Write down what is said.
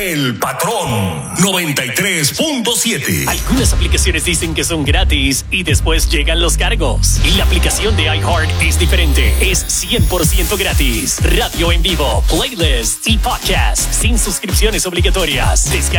El Patrón 93.7. Algunas aplicaciones dicen que son gratis y después llegan los cargos. Y la aplicación de iHeart es diferente. Es 100% gratis. Radio en vivo, playlists y podcasts sin suscripciones obligatorias. Descarga